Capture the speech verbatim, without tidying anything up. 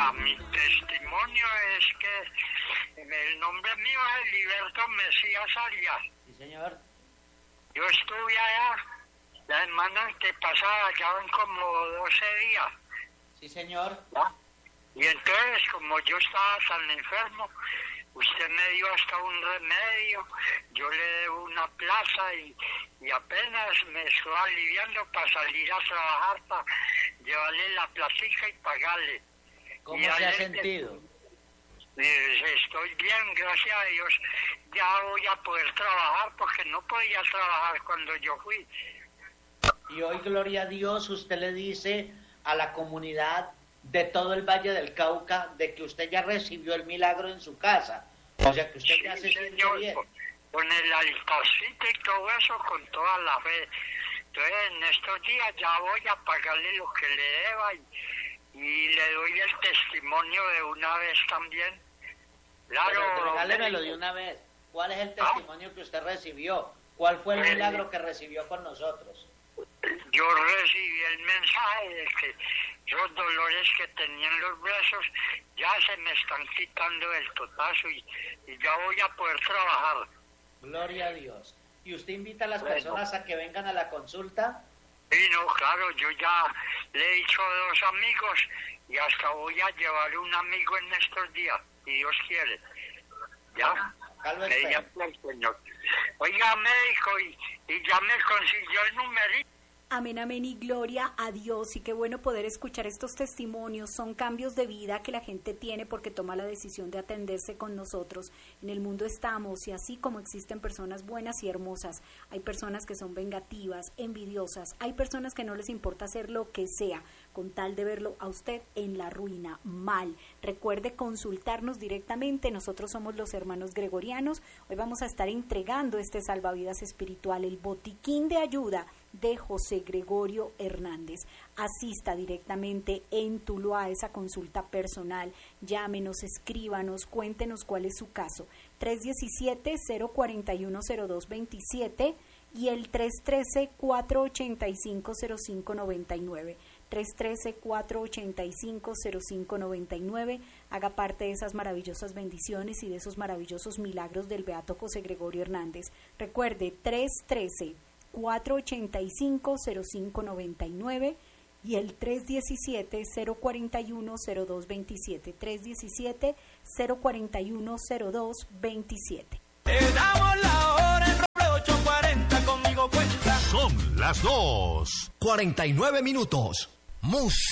Vea, mi testimonio es que el nombre mío es Heriberto Mesías Arias. Sí, señor. Yo estuve allá la semana antepasada, ya van como doce días. Sí, señor. ¿No? Y entonces, como yo estaba tan enfermo, usted me dio hasta un remedio, yo le debo una plaza y, y apenas me estoy aliviando para salir a trabajar, para llevarle la platica y pagarle. ¿Cómo y se ha ayer, sentido? eh, Estoy bien, gracias a Dios. Ya voy a poder trabajar porque no podía trabajar cuando yo fui. Y hoy, gloria a Dios, usted le dice a la comunidad de todo el Valle del Cauca de que usted ya recibió el milagro en su casa. O sea, que usted Sí, ya se siente señor, bien. con, con el altarcito y todo eso, con toda la fe. Entonces, en estos días ya voy a pagarle lo que le deba y, y le doy el testimonio de una vez también. Claro. Pero regálemelo de una vez. ¿Cuál es el testimonio ¿Ah? que usted recibió? ¿Cuál fue el milagro que recibió con nosotros? Yo recibí el mensaje de que los dolores que tenía en los brazos ya se me están quitando del totazo y, y ya voy a poder trabajar. Gloria a Dios. ¿Y usted invita a las bueno. personas a que vengan a la consulta? Sí, no, claro, yo ya le he dicho a dos amigos y hasta voy a llevar un amigo en estos días, si Dios quiere. ¿Ya? Ella, el señor. Oiga, médico, y, y ya me consiguió el numerito. Amén, amén y gloria a Dios. Y qué bueno poder escuchar estos testimonios. Son cambios de vida que la gente tiene porque toma la decisión de atenderse con nosotros. En el mundo estamos y así como existen personas buenas y hermosas, hay personas que son vengativas, envidiosas, hay personas que no les importa hacer lo que sea con tal de verlo a usted en la ruina, mal. Recuerde consultarnos directamente, nosotros somos los hermanos gregorianos. Hoy vamos a estar entregando este salvavidas espiritual, el botiquín de ayuda de José Gregorio Hernández. Asista directamente en Tuluá a esa consulta personal, llámenos, escríbanos, cuéntenos cuál es su caso. tres uno siete, cero cuatro uno, cero dos dos siete y el tres uno tres, cuatro ocho cinco, cero cinco nueve nueve. tres uno tres, cuatro ocho cinco, cero cinco nueve nueve. Haga parte de esas maravillosas bendiciones y de esos maravillosos milagros del beato José Gregorio Hernández. Recuerde, tres uno tres, cuatro ocho cinco, cero cinco nueve nueve y el tres uno siete, cero cuatro uno, cero dos dos siete. tres uno siete, cero cuatro uno, cero dos dos siete. Te damos la hora en Roble ocho cuarenta, conmigo cuenta. Son las dos, cuarenta y nueve minutos. Música.